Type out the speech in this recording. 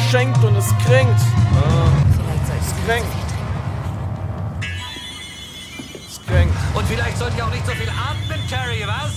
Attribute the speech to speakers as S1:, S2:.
S1: schenkt und es kränkt. Es kränkt. Es kränkt.
S2: Und vielleicht sollte ich auch nicht so viel atmen, Carrie, was?